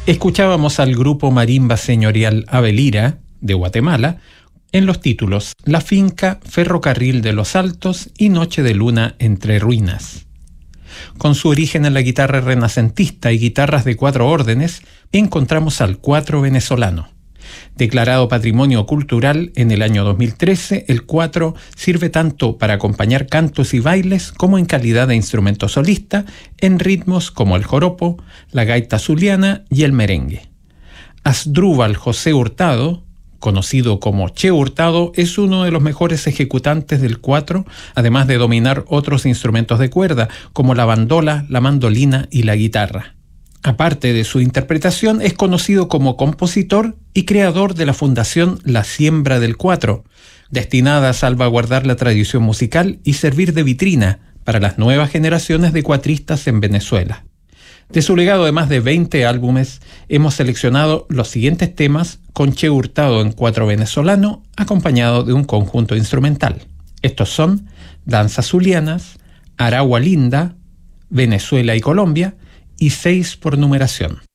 Escuchábamos al grupo marimba señorial Avelira, de Guatemala, en los títulos La Finca, Ferrocarril de los Altos y Noche de Luna entre Ruinas. Con su origen en la guitarra renacentista y guitarras de 4 órdenes, encontramos al cuatro venezolano. Declarado Patrimonio Cultural en el año 2013, el cuatro sirve tanto para acompañar cantos y bailes como en calidad de instrumento solista en ritmos como el joropo, la gaita zuliana y el merengue. Asdrúbal José Hurtado, conocido como Che Hurtado, es uno de los mejores ejecutantes del cuatro, además de dominar otros instrumentos de cuerda como la bandola, la mandolina y la guitarra. Aparte de su interpretación, es conocido como compositor y creador de la Fundación La Siembra del Cuatro, destinada a salvaguardar la tradición musical y servir de vitrina para las nuevas generaciones de cuatristas en Venezuela. De su legado de más de 20 álbumes, hemos seleccionado los siguientes temas con Che Hurtado en cuatro venezolano, acompañado de un conjunto instrumental. Estos son Danzas Zulianas, Aragua Linda, Venezuela y Colombia, y 6 por numeración.